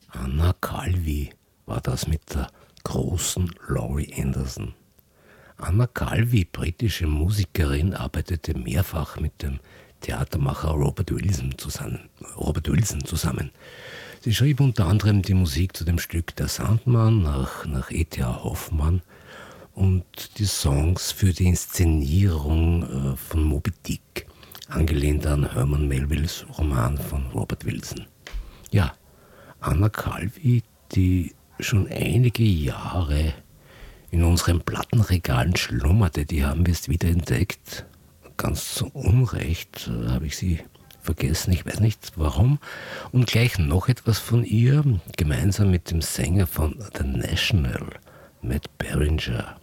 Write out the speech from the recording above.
Anna Calvi war das mit der großen Laurie Anderson. Anna Calvi, britische Musikerin, arbeitete mehrfach mit dem Theatermacher Robert Wilson zusammen. Sie schrieb unter anderem die Musik zu dem Stück Der Sandmann nach E.T.A. Hoffmann und die Songs für die Inszenierung von Moby Dick, angelehnt an Herman Melvilles Roman von Robert Wilson. Ja, Anna Calvi, die schon einige Jahre in unseren Plattenregalen schlummerte, die haben wir jetzt wieder entdeckt. Ganz zu Unrecht habe ich sie vergessen, ich weiß nicht warum. Und gleich noch etwas von ihr, gemeinsam mit dem Sänger von The National, Matt Berringer.